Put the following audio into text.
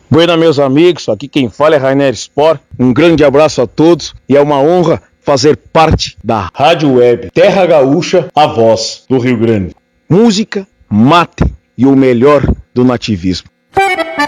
Buena, meus amigos, aqui quem fala é Rainer Sport. Um grande abraço a todos e é uma honra fazer parte da Rádio Web Terra Gaúcha, a voz do Rio Grande. Música, mate e o melhor do nativismo.